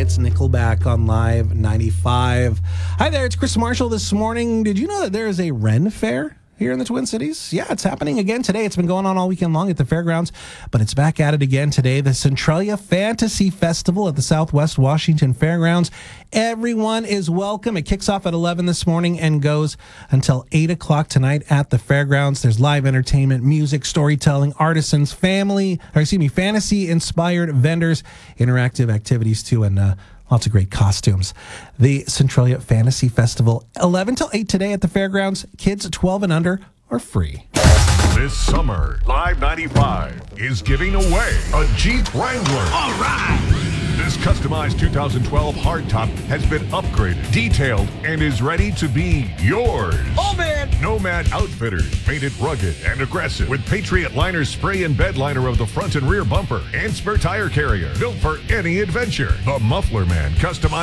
It's Nickelback on Live 95. Hi there, it's Chris Marshall this morning. Did you know that there is a Ren Fair here in the Twin Cities? Yeah, it's happening again today. It's been going on all weekend long at the fairgrounds, but it's back at it again today. The Centralia Fantasy Festival at the Southwest Washington Fairgrounds. Everyone is welcome. It kicks off at 11 this morning and goes until 8 o'clock tonight at the fairgrounds. There's live entertainment, music, storytelling, artisans, fantasy-inspired vendors, interactive activities too, and lots of great costumes. The Centralia Fantasy Festival, 11 till 8 today at the fairgrounds. Kids 12 and under are free. This summer, Live 95 is giving away a Jeep Wrangler. All right! This customized 2012 hardtop has been upgraded, detailed, and is ready to be yours. Oh, man! Nomad Outfitters made it rugged and aggressive with Patriot Liner spray and bed liner of the front and rear bumper and spare tire carrier built for any adventure. The Muffler Man customized